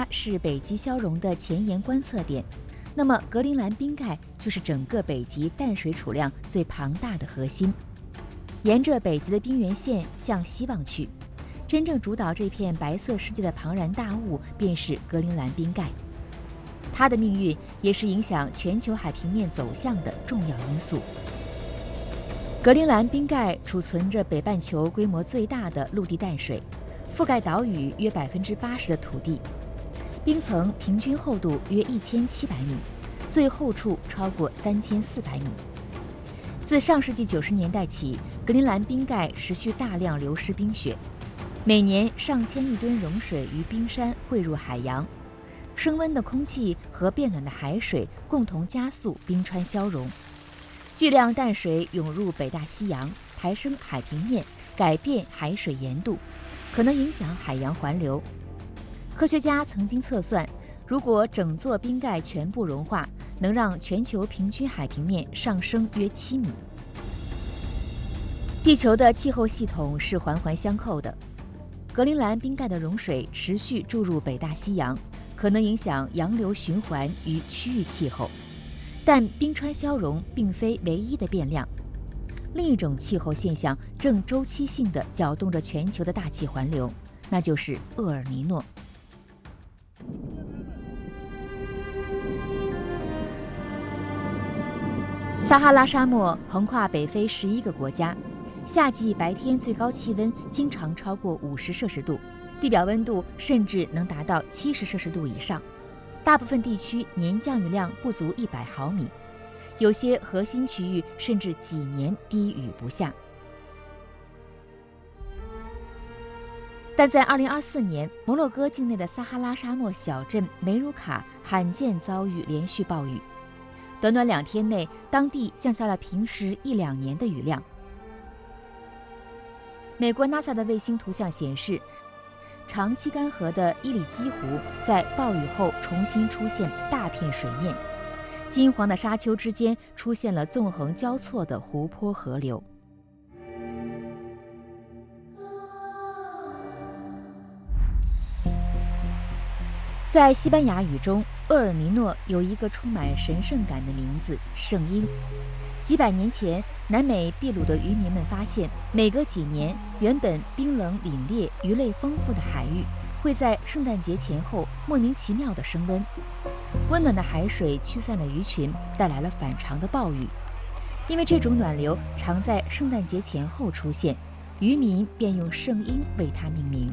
是北极消融的前沿观测点，那么格陵兰冰盖就是整个北极淡水储量最庞大的核心。沿着北极的冰原线向西望去，真正主导这片白色世界的庞然大物便是格陵兰冰盖。它的命运也是影响全球海平面走向的重要因素。格陵兰冰盖储存着北半球规模最大的陆地淡水，覆盖岛屿约80%的土地，冰层平均厚度约1700米，最厚处超过3400米。自上世纪90年代起，格陵兰冰盖持续大量流失冰雪，每年上千亿吨融水与冰山汇入海洋，升温的空气和变暖的海水共同加速冰川消融，巨量淡水涌入北大西洋，抬升海平面，改变海水盐度，可能影响海洋环流。科学家曾经测算，如果整座冰盖全部融化，能让全球平均海平面上升约7米。地球的气候系统是环环相扣的，格陵兰冰盖的融水持续注入北大西洋，可能影响洋流循环与区域气候。但冰川消融并非唯一的变量，另一种气候现象正周期性地搅动着全球的大气环流，那就是厄尔尼诺。撒哈拉沙漠横跨北非11个国家，夏季白天最高气温经常超过50摄氏度，地表温度甚至能达到70摄氏度以上。大部分地区年降雨量不足100毫米，有些核心区域甚至几年滴雨不下。但在2024年，摩洛哥境内的撒哈拉沙漠小镇梅茹卡罕见遭遇连续暴雨，短短2天内，当地降下了平时1-2年的雨量。美国 NASA 的卫星图像显示，长期干涸的伊里基湖在暴雨后重新出现大片水面，金黄的沙丘之间出现了纵横交错的湖泊河流。在西班牙语中，厄尔尼诺有一个充满神圣感的名字——圣婴。几百年前，南美秘鲁的渔民们发现，每隔几年，原本冰冷凛冽、鱼类丰富的海域会在圣诞节前后莫名其妙地升温。温暖的海水驱散了鱼群，带来了反常的暴雨。因为这种暖流常在圣诞节前后出现，渔民便用圣婴为它命名。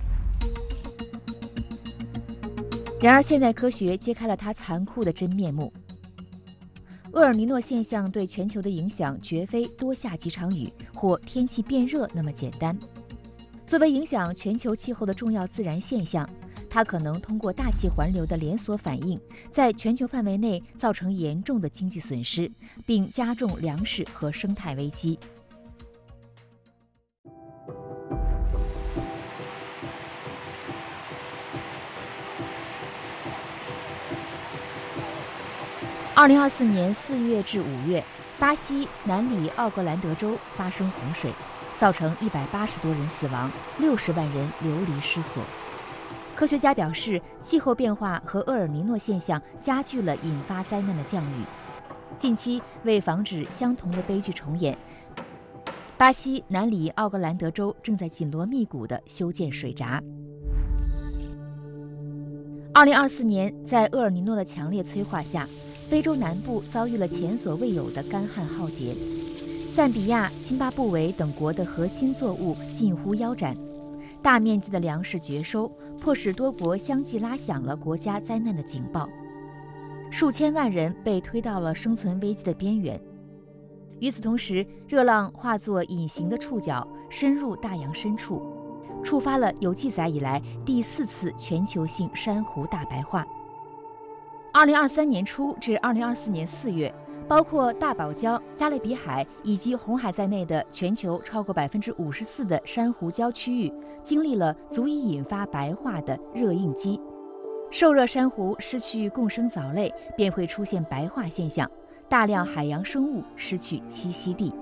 然而，现代科学揭开了它残酷的真面目。厄尔尼诺现象对全球的影响绝非多下几场雨或天气变热那么简单。作为影响全球气候的重要自然现象，它可能通过大气环流的连锁反应，在全球范围内造成严重的经济损失，并加重粮食和生态危机。2024年4月至5月，巴西南里奥格兰德州发生洪水，造成180多人死亡，60万人流离失所。科学家表示，气候变化和厄尔尼诺现象加剧了引发灾难的降雨。近期，为防止相同的悲剧重演，巴西南里奥格兰德州正在紧锣密鼓地修建水闸。2024年，在厄尔尼诺的强烈催化下，非洲南部遭遇了前所未有的干旱浩劫，赞比亚、津巴布韦等国的核心作物近乎腰斩，大面积的粮食绝收，迫使多国相继拉响了国家灾难的警报，数千万人被推到了生存危机的边缘。与此同时，热浪化作隐形的触角，深入大洋深处，触发了有记载以来第4次全球性珊瑚大白化。2023年初至2024年4月，包括大堡礁、加勒比海以及红海在内的全球超过54%的珊瑚礁区域，经历了足以引发白化的热应激。受热珊瑚失去共生藻类，便会出现白化现象，大量海洋生物失去栖息地。